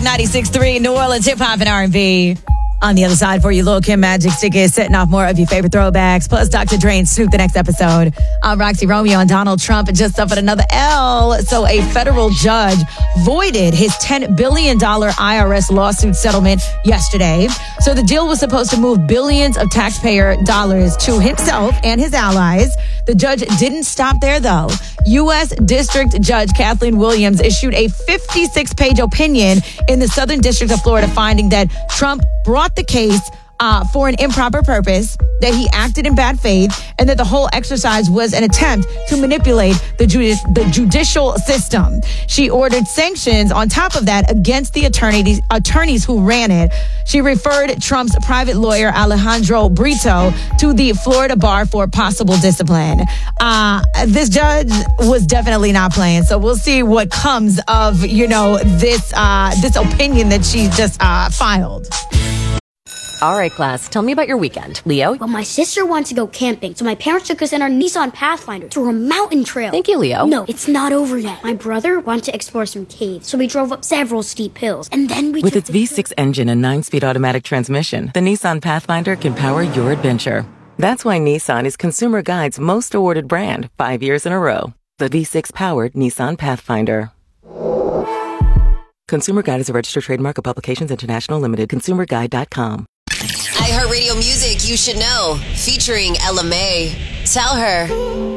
96.3, New Orleans hip hop and R&B. On the other side for you, Lil' Kim Magic Stick is setting off more of your favorite throwbacks, plus Dr. Dre and Snoop the next episode. I'm Roxy Romeo, and Donald Trump just suffered another L. So a federal judge voided his $10 billion IRS lawsuit settlement yesterday. So the deal was supposed to move billions of taxpayer dollars to himself and his allies. The judge didn't stop there, though. U.S. District Judge Kathleen Williams issued a 56-page opinion in the Southern District of Florida, finding that Trump brought the case for an improper purpose, that he acted in bad faith, and that the whole exercise was an attempt to manipulate the judicial system. She ordered sanctions on top of that against the attorneys who ran it. She referred Trump's private lawyer, Alejandro Brito, to the Florida bar for possible discipline. This judge was definitely not playing, so we'll see what comes of, this opinion that she just filed. All right, class, tell me about your weekend. Leo? Well, my sister wants to go camping, so my parents took us in our Nissan Pathfinder to a mountain trail. Thank you, Leo. No, it's not over yet. My brother wanted to explore some caves, so we drove up several steep hills, and then we With its V6 engine and 9-speed automatic transmission, the Nissan Pathfinder can power your adventure. That's why Nissan is Consumer Guide's most awarded brand 5 years in a row. The V6-powered Nissan Pathfinder. Consumer Guide is a registered trademark of Publications International Limited. ConsumerGuide.com. iHeartRadio Music You Should Know, featuring Ella Mai. Tell her.